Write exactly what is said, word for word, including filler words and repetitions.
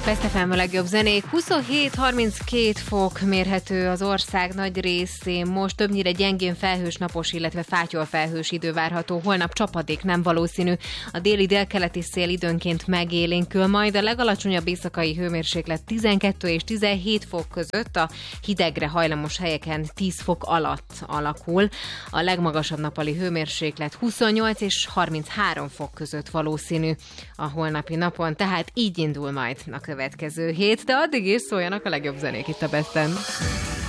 Best ef em a legjobb zenék. huszonhét harminckét fok mérhető az ország nagy részén. Most többnyire gyengén felhős, napos, illetve fátyol felhős idő várható. Holnap csapadék nem valószínű. A déli délkeleti szél időnként megélénkül, majd a legalacsonyabb éjszakai hőmérséklet tizenkettő és tizenhét fok között, a hidegre hajlamos helyeken tíz fok alatt alakul. A legmagasabb nappali hőmérséklet huszonnyolc és harminchárom fok között valószínű a holnapi napon, tehát így indul majd a következő hét, de addig is szóljanak a legjobb zenék itt a Besten.